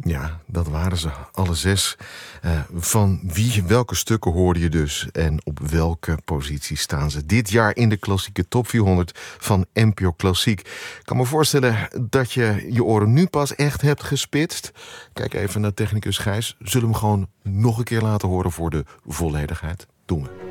Ja, dat waren ze, alle 6. Van welke stukken hoorde je dus en op welke positie staan ze dit jaar in de klassieke top 400 van NPO Klassiek? Ik kan me voorstellen dat je je oren nu pas echt hebt gespitst. Kijk even naar technicus Gijs. Zullen we hem gewoon nog een keer laten horen voor de volledigheid? Doen we.